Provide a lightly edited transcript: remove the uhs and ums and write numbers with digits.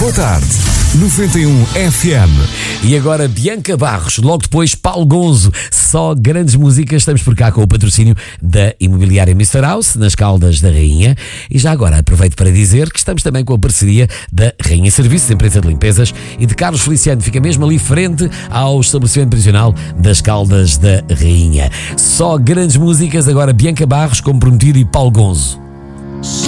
Boa tarde, 91 FM. E agora Bianca Barros, logo depois Paulo Gonzo. Só grandes músicas. Estamos por cá com o patrocínio da Imobiliária Mr. House, nas Caldas da Rainha. E já agora aproveito para dizer que estamos também com a parceria da Rainha Serviços, empresa de limpezas, e de Carlos Feliciano. Fica mesmo ali frente ao estabelecimento prisional das Caldas da Rainha. Só grandes músicas. Agora Bianca Barros, como prometido, e Paulo Gonzo.